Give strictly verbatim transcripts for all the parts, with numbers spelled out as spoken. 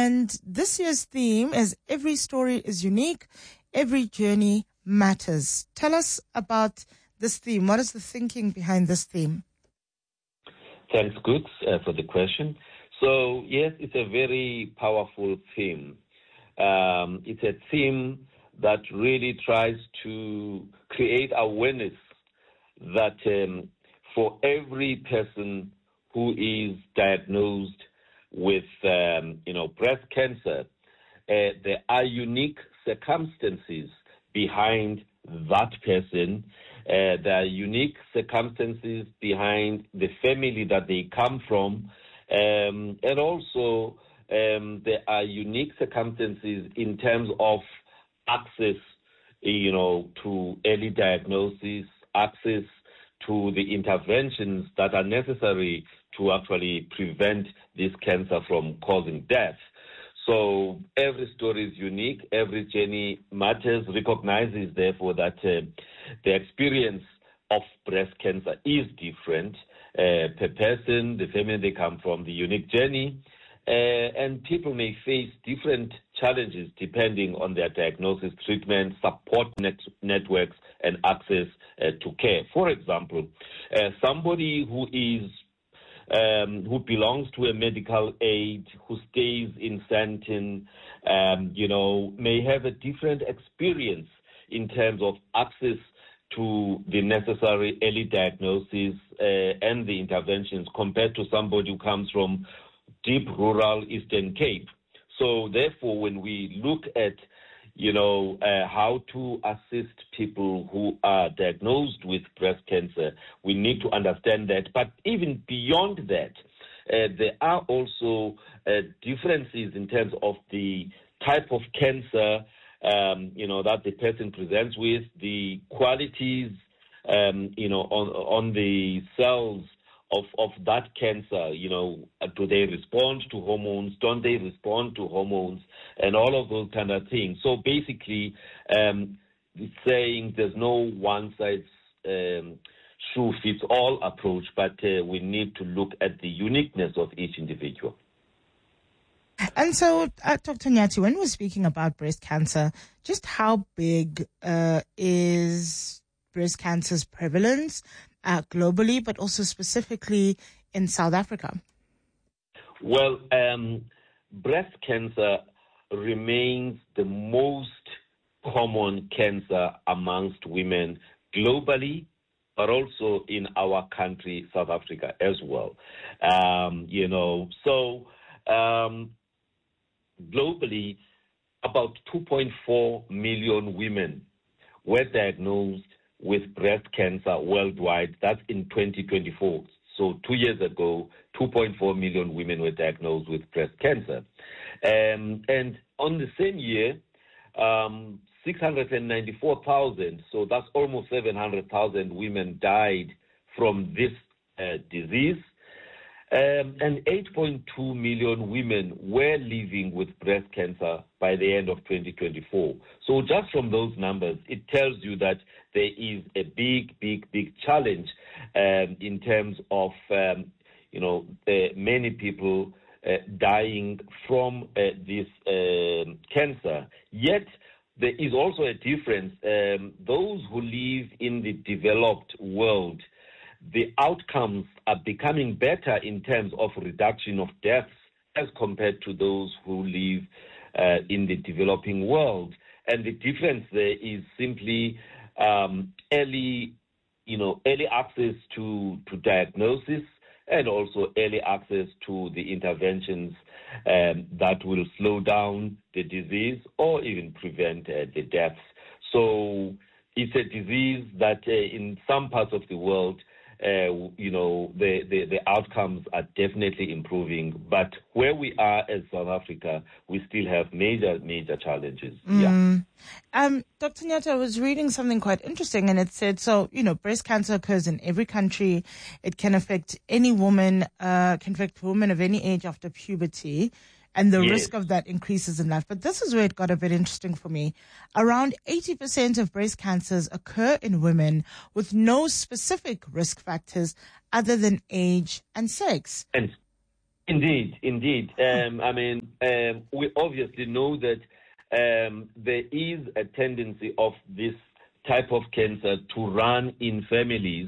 And this year's theme is Every Story is Unique, Every Journey Matters. Tell us about this theme. What is the thinking behind this theme? Thanks, Gooks, uh, for the question. So, yes, it's a very powerful theme. Um, it's a theme that really tries to create awareness that um, for every person who is diagnosed with, um, you know, breast cancer, uh, there are unique circumstances behind that person. Uh, there are unique circumstances behind the family that they come from, um, and also um, there are unique circumstances in terms of access, you know, to early diagnosis, access to the interventions that are necessary to actually prevent this cancer from causing death. So every story is unique, every journey matters, recognizes therefore that uh, the experience of breast cancer is different uh, per person, the family they come from, the unique journey, uh, and people may face different challenges depending on their diagnosis, treatment, support net- networks, and access uh, to care. For example, uh, somebody who is Um, who belongs to a medical aid, who stays in Sandton, um, you know, may have a different experience in terms of access to the necessary early diagnosis uh, and the interventions compared to somebody who comes from deep rural Eastern Cape. So therefore, when we look at you know, uh, how to assist people who are diagnosed with breast cancer, we need to understand that. But even beyond that, uh, there are also uh, differences in terms of the type of cancer, um, you know, that the person presents with, the qualities, um, you know, on, on the cells of, of that cancer, you know, do they respond to hormones? Don't they respond to hormones? And all of those kind of things. So basically, um, saying there's no one size um, shoe fits all approach, but uh, we need to look at the uniqueness of each individual. And so, uh, Doctor Nyati, when we're speaking about breast cancer, just how big uh, is breast cancer's prevalence uh, globally, but also specifically in South Africa? Well, um, breast cancer remains the most common cancer amongst women globally, but also in our country, South Africa, as well. Um, you know, so um, globally, about two point four million women were diagnosed with breast cancer worldwide. That's in twenty twenty-four. So two years ago, two point four million women were diagnosed with breast cancer. Um, and on the same year, um, six hundred ninety-four thousand, so that's almost seven hundred thousand women died from this uh, disease. Um, and eight point two million women were living with breast cancer by the end of twenty twenty-four. So just from those numbers, it tells you that there is a big, big, big challenge um, in terms of, um, you know, uh, many people uh, dying from uh, this uh, cancer. Yet, there is also a difference. Um, those who live in the developed world, the outcomes are becoming better in terms of reduction of deaths as compared to those who live uh, in the developing world. And the difference there is simply um, early, you know, early access to, to diagnosis and also early access to the interventions um, that will slow down the disease or even prevent uh, the deaths. So it's a disease that uh, in some parts of the world, Uh, you know, the, the, the outcomes are definitely improving. But where we are as South Africa, we still have major, major challenges. Mm. Yeah. Um, Doctor Nyati, I was reading something quite interesting, and it said, so, you know, breast cancer occurs in every country. It can affect any woman, uh, can affect women of any age after puberty. And the Yes. risk of that increases in life. But this is where it got a bit interesting for me. Around eighty percent of breast cancers occur in women with no specific risk factors other than age and sex. And Indeed, indeed. Um, I mean, um, we obviously know that um, there is a tendency of this type of cancer to run in families,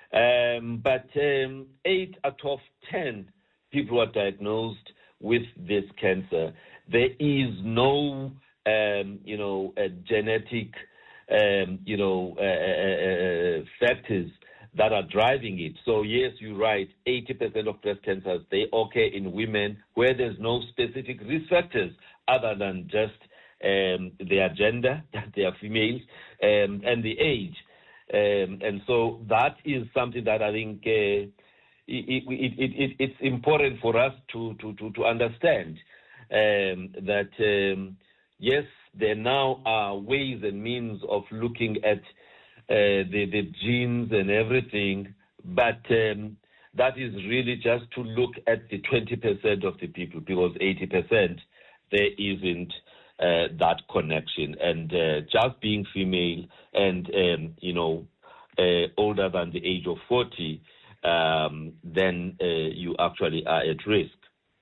um, but um, eight out of ten people are diagnosed with this cancer. There is no, um, you know, a genetic, um, you know, uh, uh, uh, factors that are driving it. So yes, you're right, eighty percent of breast cancers, they occur in women where there's no specific risk factors other than just um, their gender, that they are females, um, and the age. Um, and so that is something that I think uh, it, it, it, it, it's important for us to, to, to, to understand um, that, um, yes, there now are ways and means of looking at Uh, the, the genes and everything, but um, that is really just to look at the twenty percent of the people, because eighty percent there isn't uh, that connection. And uh, just being female and, um, you know, uh, older than the age of forty, um, then uh, you actually are at risk.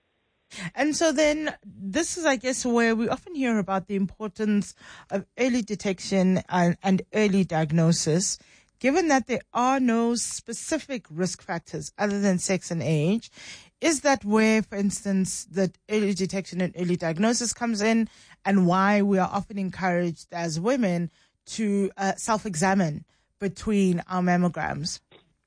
And so then this is, I guess, where we often hear about the importance of early detection and, and early diagnosis. Given that there are no specific risk factors other than sex and age, is that where, for instance, that early detection and early diagnosis comes in, and why we are often encouraged as women to uh, self-examine between our mammograms?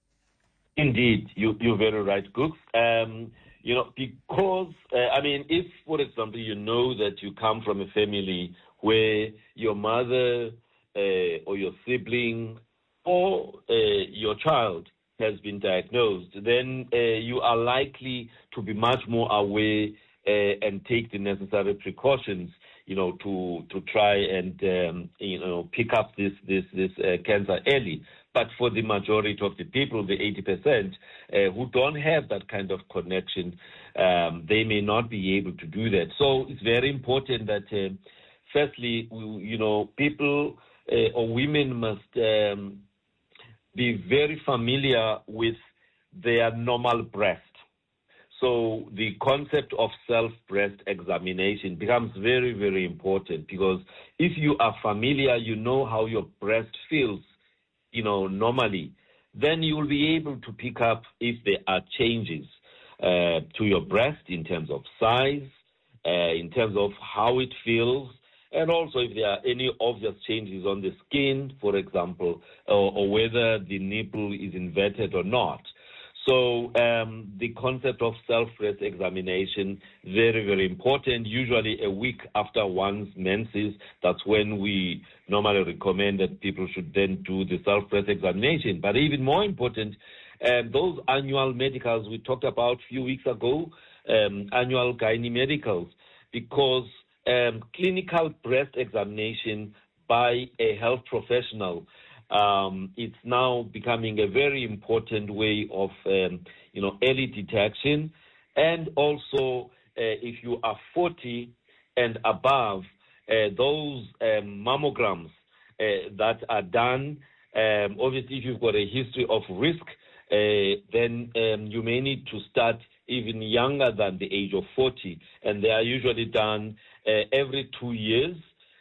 Indeed, you, you're very right, Cooks. Um, You know, because, uh, I mean, if, for example, you know that you come from a family where your mother uh, or your sibling or uh, your child has been diagnosed, then uh, you are likely to be much more aware uh, and take the necessary precautions, you know, to to try and, um, you know, pick up this, this, this uh, cancer early. But for the majority of the people, the eighty percent, uh, who don't have that kind of connection, um, they may not be able to do that. So it's very important that, uh, firstly, we, you know, people uh, or women must um, be very familiar with their normal breast. So the concept of self-breast examination becomes very, very important, because if you are familiar, you know how your breast feels, you know, normally, then you will be able to pick up if there are changes uh, to your breast in terms of size, uh, in terms of how it feels, and also if there are any obvious changes on the skin, for example, or, or whether the nipple is inverted or not. So um, the concept of self-breast examination, very, very important. Usually a week after one's menses, that's when we normally recommend that people should then do the self-breast examination. But even more important, um, those annual medicals we talked about a few weeks ago, um, annual gynae medicals, because um, clinical breast examination by a health professional, Um, it's now becoming a very important way of, um, you know, early detection. And also, uh, if you are forty and above, uh, those um, mammograms uh, that are done, um, obviously, if you've got a history of risk, uh, then um, you may need to start even younger than the age of forty. And they are usually done uh, every two years.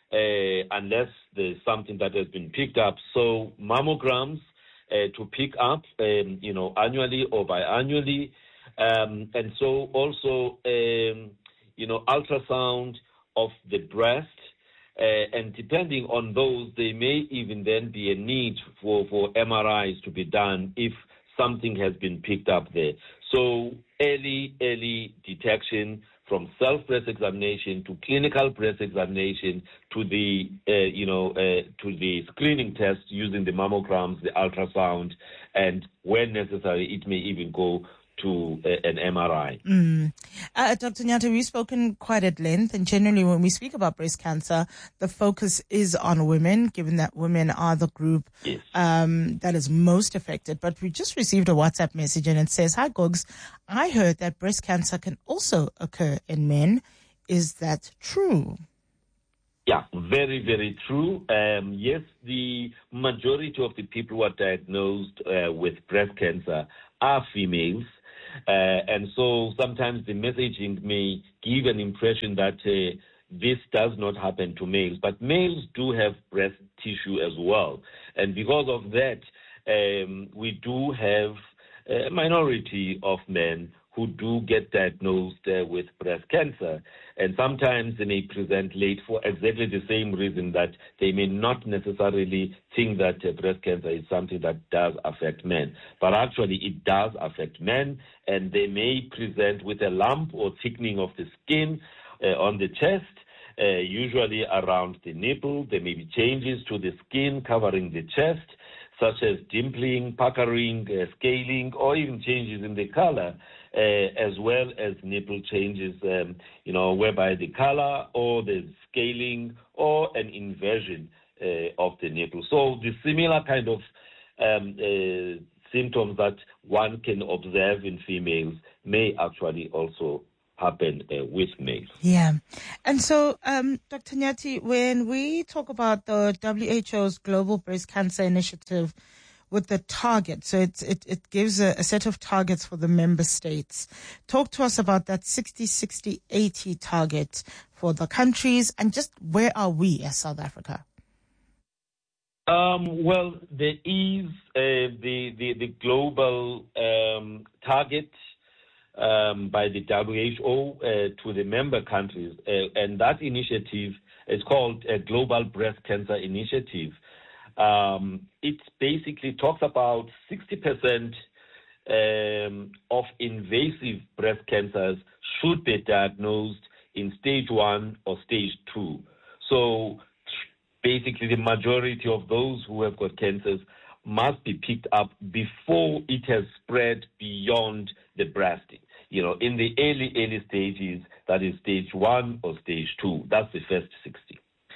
Uh, unless there's something that has been picked up. So mammograms uh, to pick up, um, you know, annually or biannually. Um, and so also, um, you know, ultrasound of the breast. Uh, and depending on those, there may even then be a need for, for M R Is to be done if something has been picked up there. So early, early detection, from self-breast examination to clinical breast examination to the, uh, you know, uh, to the screening test using the mammograms, the ultrasound, and when necessary, it may even go to uh, an M R I. Mm. Uh, Doctor Nyathi, we've spoken quite at length, and generally when we speak about breast cancer, the focus is on women, given that women are the group yes. um, that is most affected. But we just received a WhatsApp message, and it says, "Hi, Gogs, I heard that breast cancer can also occur in men. Is that true?" Yeah, very, very true. Um, yes, the majority of the people who are diagnosed uh, with breast cancer are females. Uh, and so sometimes the messaging may give an impression that uh, this does not happen to males, but males do have breast tissue as well. And because of that, um, we do have a minority of men who do get diagnosed uh, with breast cancer. And sometimes they may present late for exactly the same reason, that they may not necessarily think that uh, breast cancer is something that does affect men. But actually it does affect men, and they may present with a lump or thickening of the skin uh, on the chest, uh, usually around the nipple. There may be changes to the skin covering the chest, such as dimpling, puckering, uh, scaling, or even changes in the color, uh, as well as nipple changes, um, you know, whereby the color or the scaling or an inversion uh, of the nipple. So the similar kind of um, uh, symptoms that one can observe in females may actually also happen uh, with males. Yeah. And so, um, Doctor Nyathi, when we talk about the W H O's Global Breast Cancer Initiative with the target, so it, it, it gives a, a set of targets for the member states. Talk to us about that sixty sixty eighty target for the countries, and just where are we as South Africa? Um, well, there is uh, the, the, the global um, target Um, by the W H O uh, to the member countries, uh, and that initiative is called a Global Breast Cancer Initiative. Um, it basically talks about sixty percent um, of invasive breast cancers should be diagnosed in stage one or stage two. So basically the majority of those who have got cancers must be picked up before it has spread beyond the breast. You know, in the early, early stages, that is stage one or stage two. That's the first sixty.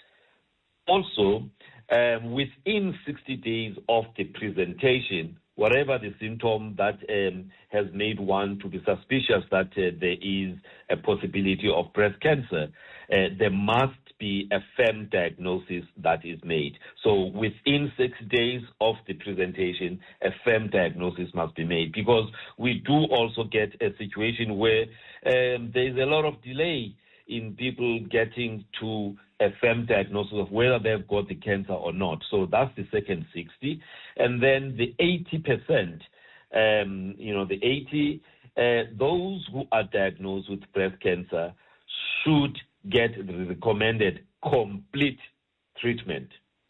Also, um, within sixty days of the presentation, whatever the symptom that um, has made one to be suspicious that uh, there is a possibility of breast cancer, uh, there must be a firm diagnosis that is made. So within six days of the presentation, a firm diagnosis must be made, because we do also get a situation where um, there is a lot of delay in people getting to a firm diagnosis of whether they've got the cancer or not. So that's the second sixty. And then the eighty percent, um, you know, the eighty, uh, those who are diagnosed with breast cancer should get the recommended complete treatment.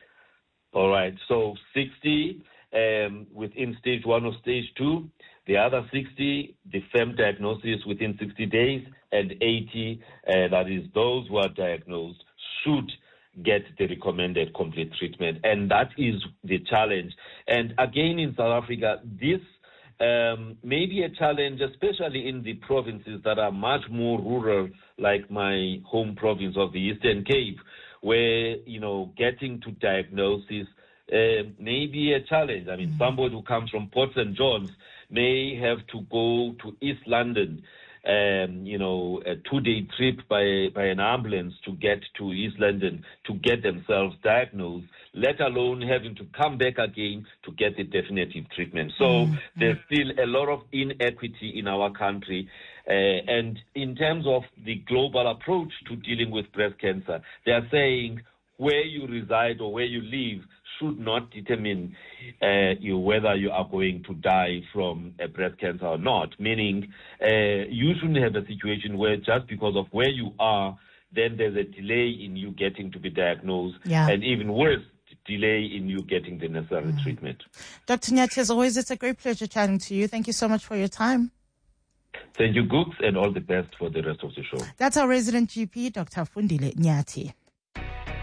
All right, so sixty um, within stage one or stage two, the other sixty, the firm diagnosis within sixty days, and eighty, uh, that is those who are diagnosed, should get the recommended complete treatment. And that is the challenge. And again, in South Africa, this Um, maybe a challenge, especially in the provinces that are much more rural, like my home province of the Eastern Cape, where, you know, getting to diagnosis uh, may be a challenge. I mean, mm-hmm. somebody who comes from Port Saint John's may have to go to East London, um, you know, a two-day trip by, by an ambulance to get to East London to get themselves diagnosed, let alone having to come back again to get the definitive treatment. So mm-hmm. there's still a lot of inequity in our country. Uh, and in terms of the global approach to dealing with breast cancer, they are saying where you reside or where you live should not determine uh, you whether you are going to die from a breast cancer or not, meaning uh, you shouldn't have a situation where just because of where you are, then there's a delay in you getting to be diagnosed, yeah. and even worse, delay in you getting the necessary mm. treatment. Doctor Nyathi, as always, it's a great pleasure chatting to you. Thank you so much for your time. Thank you, Gooks, and all the best for the rest of the show. That's our resident G P, Doctor Fundile Nyathi.